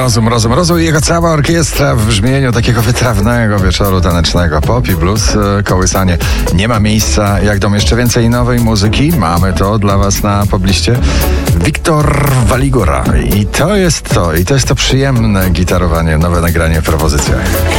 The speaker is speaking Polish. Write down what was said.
Rozum i jego cała orkiestra w brzmieniu takiego wytrawnego wieczoru tanecznego. Pop i blues, kołysanie. Nie ma miejsca jak dom. Jeszcze więcej nowej muzyki. Mamy to dla was na pobliście. Wiktor Waligura. I to jest to przyjemne gitarowanie, nowe nagranie w propozycjach.